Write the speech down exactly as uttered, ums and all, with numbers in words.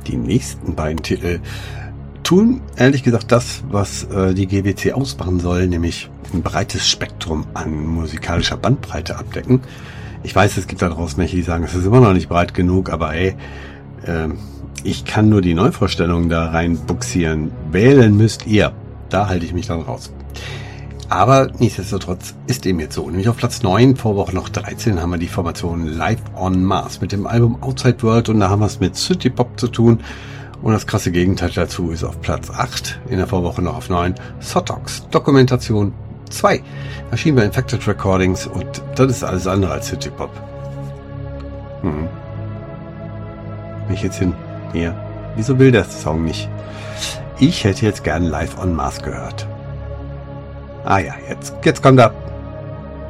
Die nächsten beiden Titel tun ehrlich gesagt das, was äh, die G W C ausmachen soll, nämlich ein breites Spektrum an musikalischer Bandbreite abdecken. Ich weiß, es gibt da draußen welche, die sagen, es ist immer noch nicht breit genug, aber ey, äh, ich kann nur die Neuvorstellungen da rein buxieren. Wählen müsst ihr. Da halte ich mich dann raus. Aber nichtsdestotrotz ist dem jetzt so. Nämlich auf Platz neun, vor Woche noch dreizehn, haben wir die Formation Live on Mars mit dem Album Outside World und da haben wir es mit City Pop zu tun. Und das krasse Gegenteil dazu ist auf Platz acht, in der Vorwoche noch auf neun, Sotox, Dokumentation zwei. Erschien bei Infected Recordings und das ist alles andere als City Pop. Hm. Bin ich jetzt hin? Hier. Wieso will der Song nicht? Ich hätte jetzt gern Live on Mars gehört. Ah ja, jetzt, jetzt kommt er.